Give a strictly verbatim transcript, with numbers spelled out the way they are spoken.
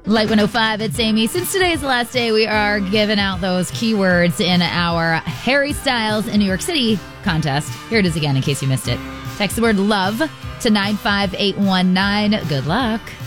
Light one oh five, it's Amy. Since today is the last day, we are giving out those keywords in our Harry Styles in New York City contest. Here it is again in case you missed it. Text the word love to nine five eight one nine. Good luck.